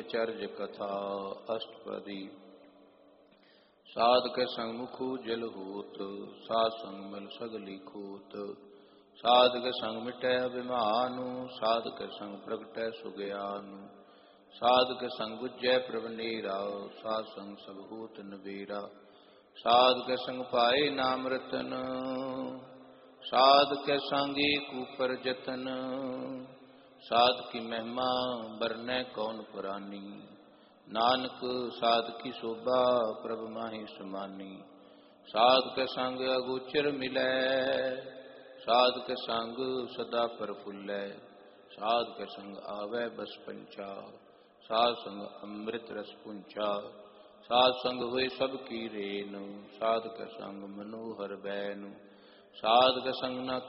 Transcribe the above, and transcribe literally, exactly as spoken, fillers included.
Church कथा अष्टपदी। साध के संग मुखु जल होत, साध संग मल सगली खोत। साध के संग मिटै अभिमानु, साध के संग प्रगटै सुज्ञानु। साध के संग बुझै प्रभनेरा, साध संग सब होत नबेरा। साध के संग पाए नाम रतन, साध के संग एक ऊपर जतन। साध की महिमा बरनै कौन पुरानी, नानक साध की शोभा प्रभ माहि समानी। साध के संग अगोचर मिलै, साध के संग सदा प्रफुल्लै। साध के संग आवे बस पंचा, साध संग अमृत रस पुंचा। साध संग हुए सब की रेनु, साध के संग मनोहर बैनु। साध के संग न